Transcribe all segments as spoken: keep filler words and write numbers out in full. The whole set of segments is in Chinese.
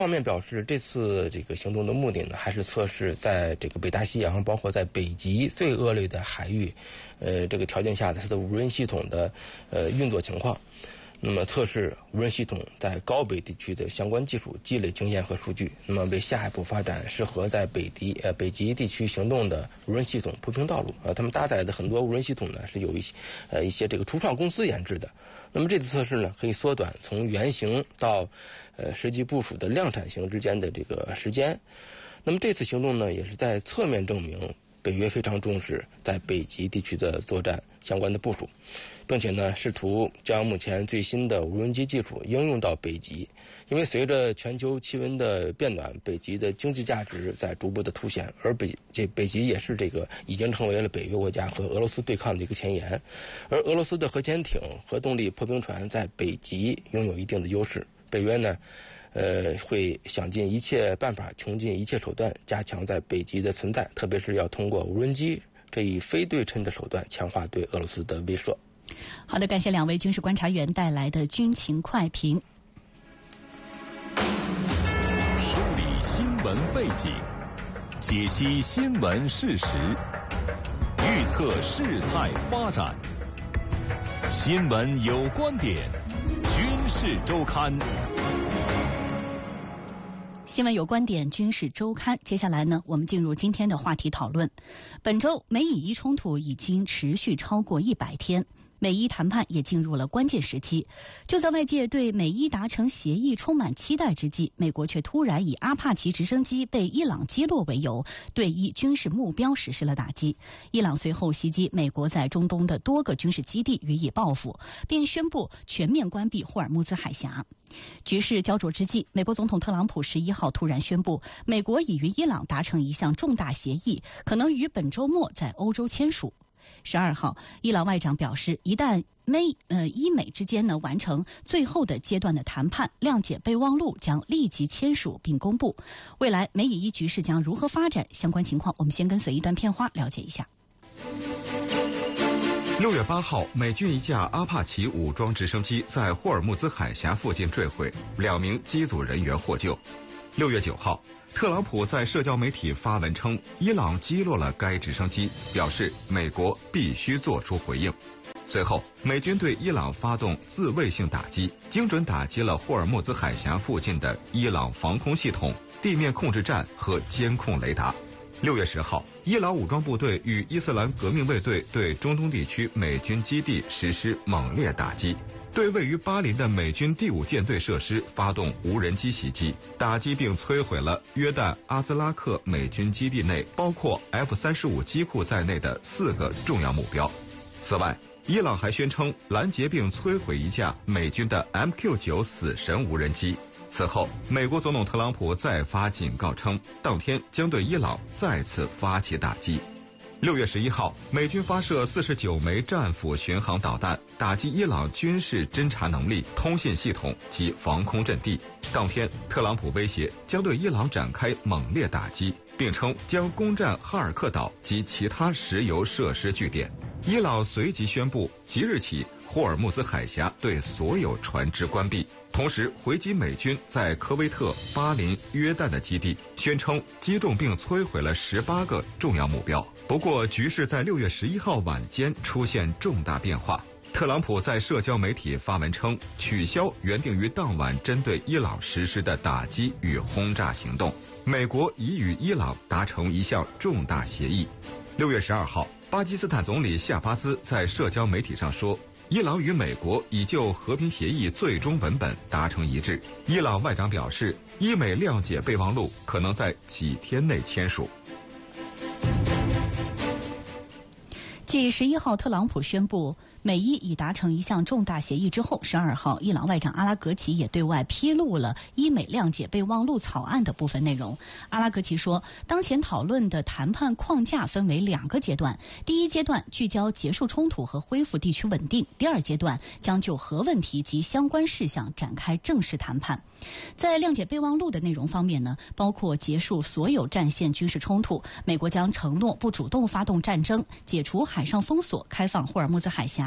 方面表示，这次这个行动的目的呢，还是测试在这个北大西洋，包括在北极最恶劣的海域，呃，这个条件下的它的无人系统的呃运作情况。那么测试无人系统在高北地区的相关技术，积累经验和数据，那么为下一步发展适合在北极呃北极地区行动的无人系统铺平道路。啊，他们搭载的很多无人系统呢，是有一些呃一些这个初创公司研制的。那么这次测试呢，可以缩短从原型到呃实际部署的量产型之间的这个时间。那么这次行动呢，也是在侧面证明北约非常重视在北极地区的作战相关的部署，并且呢，试图将目前最新的无人机技术应用到北极。因为随着全球气温的变暖，北极的经济价值在逐步的凸显，而北这北极也是这个已经成为了北约国家和俄罗斯对抗的一个前沿。而俄罗斯的核潜艇、核动力破冰船在北极拥有一定的优势。北约呢，呃，会想尽一切办法，穷尽一切手段，加强在北极的存在，特别是要通过无人机这一非对称的手段，强化对俄罗斯的威慑。 好的，感谢两位军事观察员带来的军情快评。 梳理新闻背景，解析新闻事实，预测事态发展。新闻有观点，军事周刊。 新闻有观点，军事周刊。接下来呢，我们进入今天的话题讨论。本周美以伊冲突已经持续超过一百天。美伊谈判也进入了关键时期，就在外界对美伊达成协议充满期待之际，美国却突然以阿帕奇直升机被伊朗击落为由，对伊军事目标实施了打击。伊朗随后袭击美国在中东的多个军事基地，予以报复，并宣布全面关闭霍尔木兹海峡。局势焦灼之际，美国总统特朗普十一号突然宣布，美国已与伊朗达成一项重大协议，可能于本周末在欧洲签署。十二号，伊朗外长表示，一旦美呃伊美之间呢完成最后的阶段的谈判，谅解备忘录将立即签署并公布。未来美以伊局势将如何发展？相关情况，我们先跟随一段片花了解一下。 六月八号，美军一架阿帕奇武装直升机在霍尔木兹海峡附近坠毁，两名机组人员获救。六月九号，特朗普在社交媒体发文称，伊朗击落了该直升机，表示美国必须做出回应。随后，美军对伊朗发动自卫性打击，精准打击了霍尔木兹海峡附近的伊朗防空系统、地面控制站和监控雷达。六月十号，伊朗武装部队与伊斯兰革命卫队对中东地区美军基地实施猛烈打击，对位于巴林的美军第五舰队设施发动无人机袭击，打击并摧毁了约旦阿兹拉克美军基地内包括 F 三十五 机库在内的四个重要目标。此外，伊朗还宣称拦截并摧毁一架美军的 M Q 九 死神无人机。此后，美国总统特朗普再发警告称，当天将对伊朗再次发起打击。六月十一号，美军发射四十九枚战斧巡航导弹，打击伊朗军事侦察能力、通信系统及防空阵地。当天，特朗普威胁将对伊朗展开猛烈打击，并称将攻占哈尔克岛及其他石油设施据点。伊朗随即宣布，即日起霍尔木兹海峡对所有船只关闭，同时回击美军在科威特、巴林、约旦的基地，宣称击中并摧毁了十八个重要目标。不过，局势在六月十一号晚间出现重大变化。特朗普在社交媒体发文称，取消原定于当晚针对伊朗实施的打击与轰炸行动。美国已与伊朗达成一项重大协议。六月十二号，巴基斯坦总理夏巴兹在社交媒体上说，伊朗与美国已就和平协议最终文本达成一致。伊朗外长表示，伊美谅解备忘录可能在几天内签署。 继十一号特朗普宣布美伊已达成一项重大协议之后，十二号伊朗外长阿拉格齐也对外披露了伊美谅解备忘录草案的部分内容。阿拉格齐说，当前讨论的谈判框架分为两个阶段，第一阶段聚焦结束冲突和恢复地区稳定，第二阶段将就核问题及相关事项展开正式谈判。在谅解备忘录的内容方面呢，包括结束所有战线军事冲突，美国将承诺不主动发动战争，解除海上封锁，开放霍尔木兹海峡，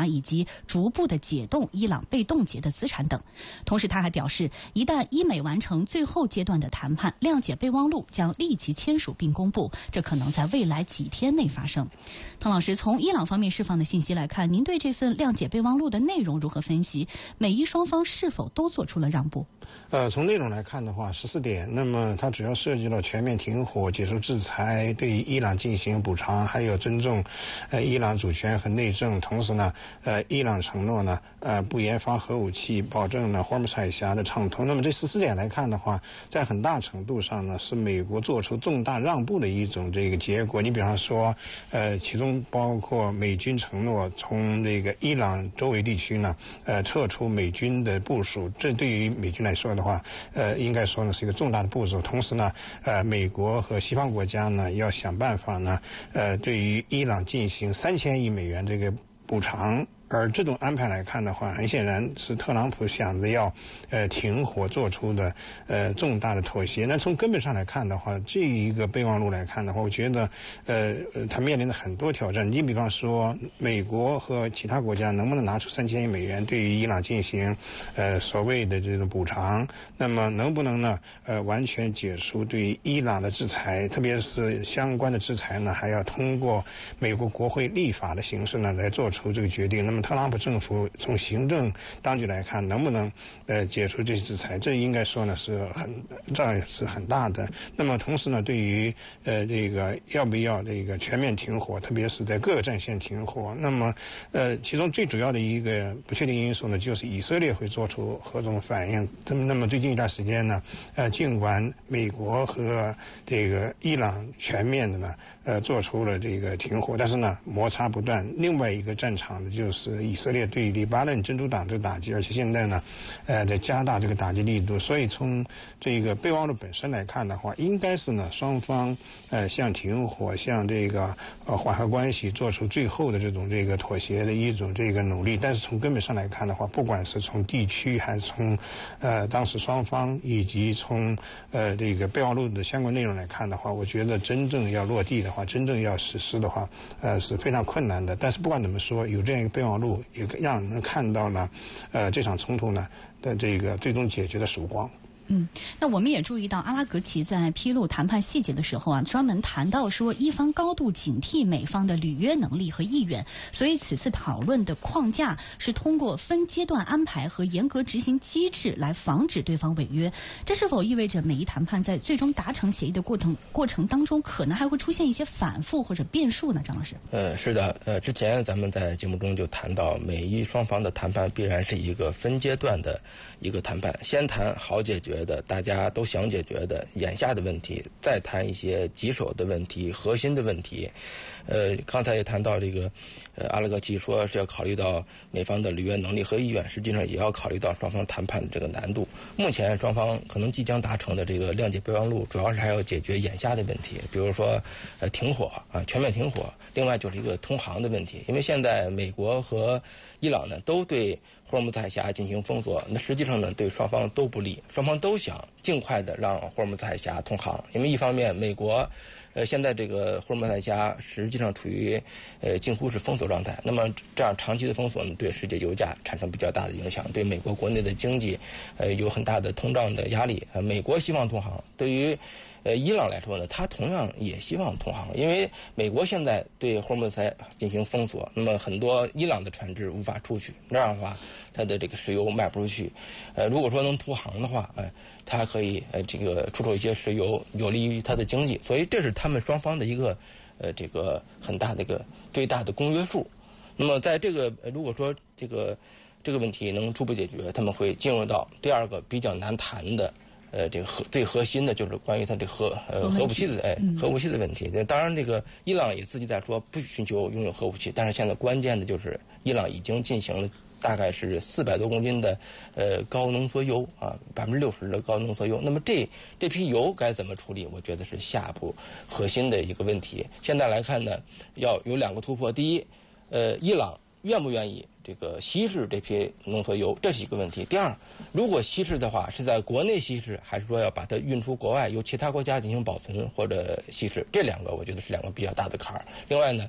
查以及逐步的解冻伊朗被冻结的资产等。同时，他还表示，一旦伊美完成最后阶段的谈判，谅解备忘录将立即签署并公布，这可能在未来几天内发生。滕老师，从伊朗方面释放的信息来看，您对这份谅解备忘录的内容如何分析？美伊双方是否都做出了让步？ 呃，从内容来看的话，十四点，那么它主要涉及了全面停火、解除制裁、对于伊朗进行补偿，还有尊重呃伊朗主权和内政。同时呢，呃，伊朗承诺呢，呃，不研发核武器，保证呢霍尔木兹海峡的畅通。那么这十四点来看的话，在很大程度上呢，是美国做出重大让步的一种这个结果。你比方说，呃，其中包括美军承诺从这个伊朗周围地区呢，呃，撤出美军的部署，这对于美军来说的话，呃，应该说呢是一个重大的步骤。同时呢，呃，美国和西方国家呢要想办法呢，呃，对于伊朗进行三千亿美元这个补偿。而这种安排来看的话，很显然是特朗普想着要呃停火做出的呃重大的妥协。那从根本上来看的话，这一个备忘录来看的话，我觉得呃它面临着很多挑战。你比方说，美国和其他国家能不能拿出三千亿美元对于伊朗进行呃所谓的这种补偿？那么能不能呢呃完全解除对于伊朗的制裁？特别是相关的制裁呢，还要通过美国国会立法的形式呢来做出这个决定。那么特朗普政府从行政当局来看，能不能呃解除这些制裁？这应该说呢是很这是很大的。那么同时呢，对于呃这个要不要这个全面停火，特别是在各个战线停火，那么呃其中最主要的一个不确定因素呢，就是以色列会做出何种反应。那么那么最近一段时间呢，呃尽管美国和这个伊朗全面的呢呃做出了这个停火，但是呢摩擦不断。另外一个战场的就是以色列对黎巴嫩真主党的打击，而且现在呢，呃，在加大这个打击力度。所以从这个备忘录本身来看的话，应该是呢双方呃向停火、向这个呃缓和关系做出最后的这种这个妥协的一种这个努力。但是从根本上来看的话，不管是从地区还是从呃当时双方以及从呃这个备忘录的相关内容来看的话，我觉得真正要落地的话，真正要实施的话，呃是非常困难的。但是不管怎么说，有这样一个备忘录，也让人看到了，呃，这场冲突呢的这个最终解决的曙光。 嗯，那我们也注意到，阿拉格齐在披露谈判细节的时候啊，专门谈到说，伊方高度警惕美方的履约能力和意愿，所以此次讨论的框架是通过分阶段安排和严格执行机制来防止对方违约。这是否意味着美伊谈判在最终达成协议的过程过程当中，可能还会出现一些反复或者变数呢？张老师？ 呃，是的，呃，之前咱们在节目中就谈到，美伊双方的谈判必然是一个分阶段的一个谈判，先谈好解决的大家都想解决的眼下的问题，再谈一些棘手的问题、核心的问题。呃，刚才也谈到这个，呃，阿拉格齐说是要考虑到美方的履约能力和意愿，实际上也要考虑到双方谈判的这个难度。目前双方可能即将达成的这个谅解备忘录，主要是还要解决眼下的问题，比如说呃停火啊，全面停火。另外就是一个通航的问题，因为现在美国和伊朗呢都对霍尔木兹海峡进行封锁，那实际上呢对双方都不利，双方都想尽快的让霍尔木兹海峡通航，因为一方面美国呃现在这个霍尔木兹海峡实际上处于呃近乎是封锁状态，那么这样长期的封锁呢对世界油价产生比较大的影响，对美国国内的经济呃有很大的通胀的压力。呃美国希望通航，对于呃，伊朗来说呢，他同样也希望通航，因为美国现在对霍尔木兹海进行封锁，那么很多伊朗的船只无法出去，这样的话，它的这个石油卖不出去。呃，如果说能通航的话，呃，它还可以呃这个出售一些石油，有利于它的经济。所以这是他们双方的一个呃这个很大的一个最大的公约数。那么在这个如果说这个这个问题能初步解决，他们会进入到第二个比较难谈的。呃，这个核最核心的就是关于它这核呃核武器的哎核武器的问题。当然，这个伊朗也自己在说不寻求拥有核武器，但是现在关键的就是伊朗已经进行了大概是四百多公斤的呃高浓缩铀啊，百分之六十的高浓缩铀。那么这这批油该怎么处理？我觉得是下一步核心的一个问题。现在来看呢，要有两个突破。第一，呃，伊朗愿不愿意这个稀释这批浓缩铀，这是一个问题。第二，如果稀释的话，是在国内稀释，还是说要把它运出国外，由其他国家进行保存或者稀释？这两个我觉得是两个比较大的坎儿。另外呢，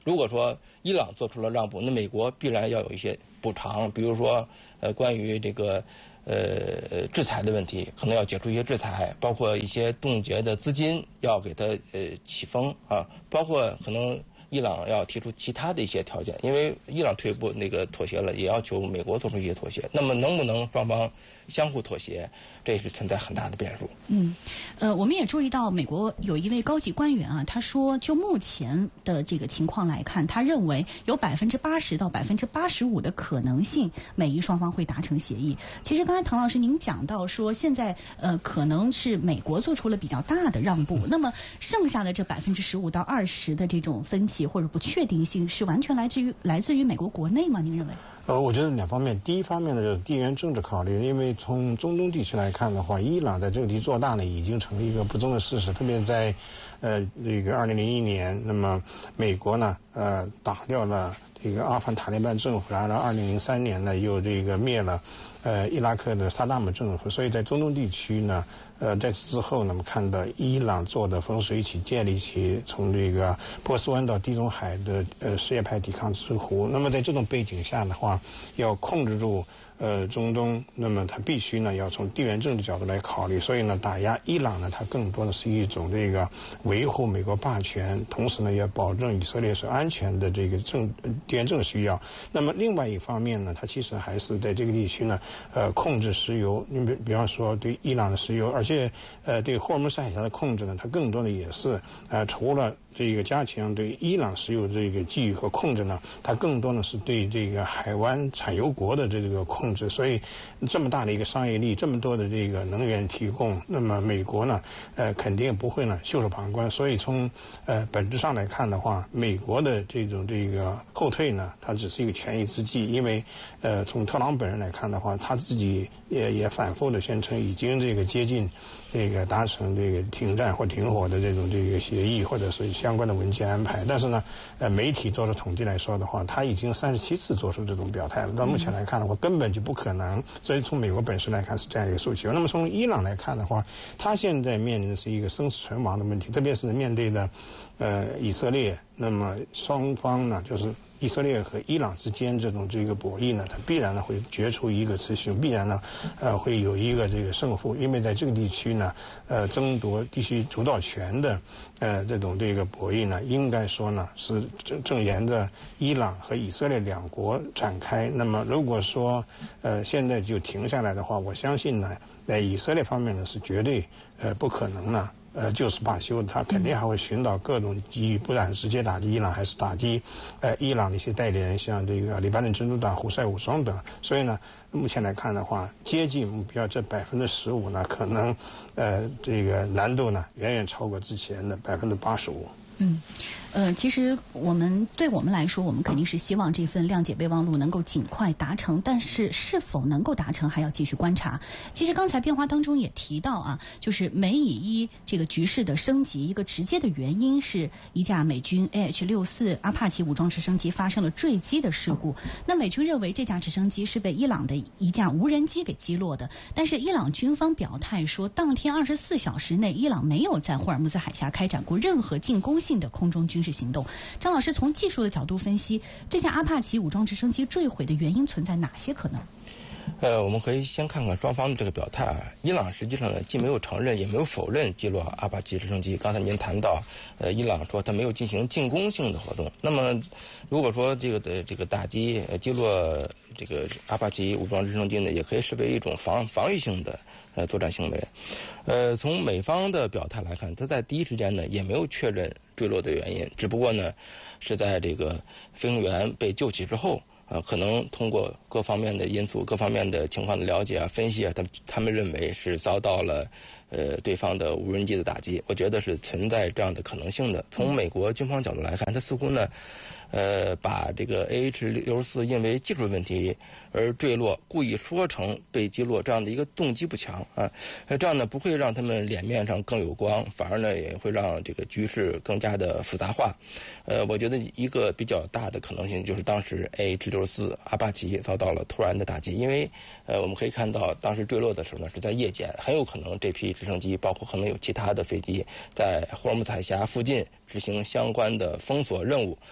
如果说伊朗做出了让步，那美国必然要有一些补偿，比如说呃关于这个呃制裁的问题，可能要解除一些制裁，包括一些冻结的资金要给它呃起风啊，包括可能伊朗要提出其他的一些条件，因为伊朗退步那个妥协了，也要求美国做出一些妥协。那么能不能双方相互妥协，这也是存在很大的变数。 嗯，呃，我们也注意到美国有一位高级官员啊，他说，就目前的这个情况来看，他认为有百分之八十到百分之八十五的可能性，美伊双方会达成协议。其实刚才唐老师您讲到说，现在呃可能是美国做出了比较大的让步，那么剩下的这百分之十五到二十的这种分歧或者不确定性，是完全来自于来自于美国国内吗？您认为？ 呃，我觉得两方面。第一方面呢，就是地缘政治考虑，因为从中东地区来看的话，伊朗在这个地做大呢，已经成了一个不争的事实。特别在，呃，这个二零零一年，那么美国呢，呃，打掉了这个阿富汗塔利班政府，然后二零零三年呢，又这个灭了，呃，伊拉克的萨达姆政府。所以在中东地区呢，呃，在此之后，那么看到伊朗做的风水起，建立起从这个波斯湾到地中海的呃什叶派抵抗之湖。那么在这种背景下的话，要控制住呃中东，那么它必须呢要从地缘政治角度来考虑。所以呢，打压伊朗呢，它更多的是一种这个维护美国霸权，同时呢要保证以色列是安全的这个政地缘政治需要。那么另外一方面呢，它其实还是在这个地区呢，呃，控制石油。你比比方说对伊朗的石油，而且呃对霍尔木兹海峡的控制呢，它更多的也是呃除了这个加强对伊朗石油这个觊觎和控制呢，它更多呢是对这个海湾产油国的这个控制。所以这么大的一个商业利，这么多的这个能源提供，那么美国呢，呃，肯定不会呢袖手旁观。所以从呃本质上来看的话，美国的这种这个后退呢，它只是一个权宜之计。因为呃从特朗普本人来看的话，他自己也也反复的宣称已经这个接近这个达成这个停战或停火的这种这个协议，或者是相关的文件安排。但是呢，呃，媒体做出统计来说的话，他已经三十七次做出这种表态了。到目前来看的话，根本就不可能。所以从美国本身来看是这样一个诉求。那么从伊朗来看的话，他现在面临的是一个生死存亡的问题，特别是面对的呃以色列，那么双方呢就是以色列和伊朗之间这种这个博弈呢，它必然呢会决出一个雌雄，必然呢，呃，会有一个这个胜负。因为在这个地区呢，呃，争夺地区主导权的，呃，这种这个博弈呢，应该说呢是正正沿着伊朗和以色列两国展开。那么如果说呃现在就停下来的话，我相信呢，在以色列方面呢是绝对呃不可能呢。呃，就是罢休，他肯定还会寻找各种机遇，不然直接打击伊朗，还是打击呃伊朗的一些代理人，像这个黎巴嫩真主党、胡塞武装等。所以呢，目前来看的话，接近目标这百分之十五呢，可能呃这个难度呢远远超过之前的百分之八十五。 嗯，呃，其实我们对我们来说，我们肯定是希望这份谅解备忘录能够尽快达成，但是是否能够达成还要继续观察。其实刚才变化当中也提到啊，就是美以伊这个局势的升级，一个直接的原因是一架美军 A H 六十四 阿帕奇武装直升机发生了坠机的事故。那美军认为这架直升机是被伊朗的一架无人机给击落的，但是伊朗军方表态说，当天二十四小时内，伊朗没有在霍尔木兹海峡开展过任何进攻性的空中军事行动。张老师从技术的角度分析，这架阿帕奇武装直升机坠毁的原因存在哪些可能？ 呃，我们可以先看看双方的这个表态啊。伊朗实际上呢，既没有承认，也没有否认击落阿帕奇直升机。刚才您谈到，呃，伊朗说他没有进行进攻性的活动。那么，如果说这个的这个打击呃击落这个阿帕奇武装直升机呢，也可以视为一种防防御性的呃作战行为。呃，从美方的表态来看，他在第一时间呢也没有确认坠落的原因，只不过呢是在这个飞行员被救起之后。呃，可能通过各方面的因素、各方面的情况的了解啊、分析啊，他们他们认为是遭到了呃对方的无人机的打击。我觉得是存在这样的可能性的。从美国军方角度来看，他似乎呢，呃，把这个 A H 六十四因为技术问题而坠落，故意说成被击落这样的一个动机不强啊。这样呢不会让他们脸面上更有光，反而呢也会让这个局势更加的复杂化。呃，我觉得一个比较大的可能性就是当时 A H 六十四阿帕奇遭到了突然的打击，因为呃我们可以看到当时坠落的时候呢是在夜间，很有可能这批直升机包括可能有其他的飞机在霍尔木兹海峡附近执行相关的封锁任务。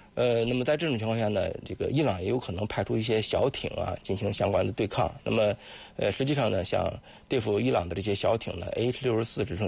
呃，那么在这种情况下呢，这个伊朗也有可能派出一些小艇啊进行相关的对抗。那么，呃，实际上呢，像对付伊朗的这些小艇呢 ，A H 六十四直升